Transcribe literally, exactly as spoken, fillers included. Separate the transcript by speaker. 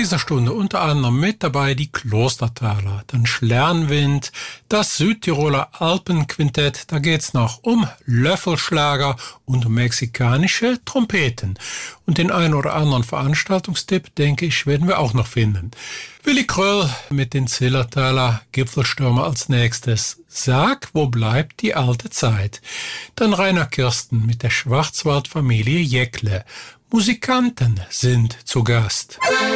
Speaker 1: dieser Stunde unter anderem mit dabei die Klostertaler, dann Schlernwind, das Südtiroler Alpenquintett, da geht's noch um Löffelschlager und um mexikanische Trompeten. Und den ein oder anderen Veranstaltungstipp, denke ich, werden wir auch noch finden. Willi Kröll mit den Zillertaler Gipfelstürmer als nächstes. Sag, wo bleibt die alte Zeit? Dann Rainer Kirsten mit der Schwarzwaldfamilie Jäckle. Musikanten sind zu Gast.